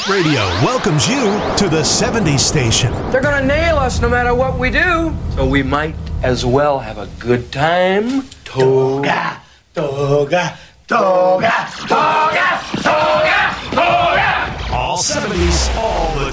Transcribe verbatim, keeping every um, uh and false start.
Hit Radio welcomes you to the seventies station. They're gonna nail us no matter what we do, so we might as well have a good time. Toga, toga, toga, toga.